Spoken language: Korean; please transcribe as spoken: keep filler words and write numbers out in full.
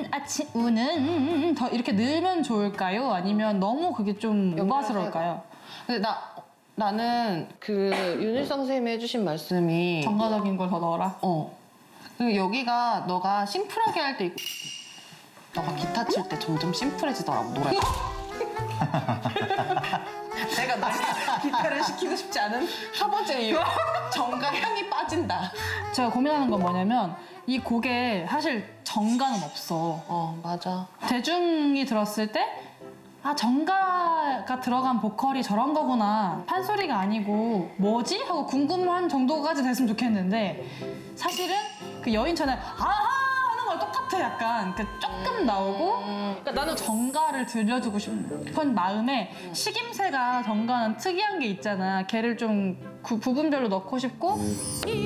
우는 아침 우는 더 이렇게 넣으면 좋을까요? 아니면 너무 그게 좀 오바스러울까요? 근데 나 나는 그 윤일성 선생님이 해주신 말씀이 정가적인 걸 더 넣어라. 어. 그리고 여기가 너가 심플하게 할 때 너가 기타 칠 때 점점 심플해지더라고 노래가. 내가 너에게 기타를 시키고 싶지 않은 첫 번째 이유. 정가 향이 빠진다. 제가 고민하는 건 뭐냐면 이 곡에 사실 정가는 없어. 어 맞아. 대중이 들었을 때 아 정가가 들어간 보컬이 저런 거구나, 판소리가 아니고 뭐지? 하고 궁금한 정도까지 됐으면 좋겠는데 사실은 그 여인천에 아하 하는 걸 똑같아. 약간 그 조금 나오고 그러니까 나는 정가를 들려주고 싶은 마음에 식임새가 정가는 특이한 게 있잖아. 걔를 좀 구, 부분별로 넣고 싶고